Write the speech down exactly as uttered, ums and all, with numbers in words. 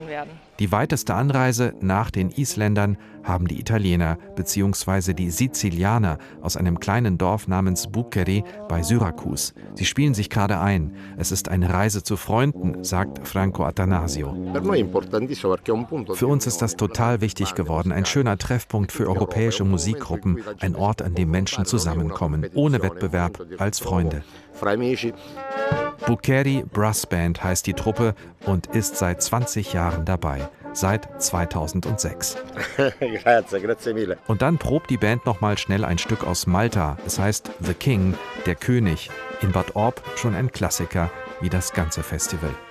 werden. Die weiteste Anreise nach den Isländern haben die Italiener bzw. die Sizilianer aus einem kleinen Dorf namens Buccheri bei Syrakus. Sie spielen sich gerade ein. Es ist eine Reise zu Freunden, sagt Franco Attanasio. Für uns ist das total wichtig geworden. Ein schöner Treffpunkt für europäische Musikgruppen. Ein Ort, an dem Menschen zusammenkommen. Ohne Wettbewerb, als Freunde. Buccheri Brass Band heißt die Truppe und ist seit zwanzig Jahren dabei. Seit zweitausendsechs. Und dann probt die Band noch mal schnell ein Stück aus Malta. Es heißt The King, der König. In Bad Orb schon ein Klassiker, wie das ganze Festival.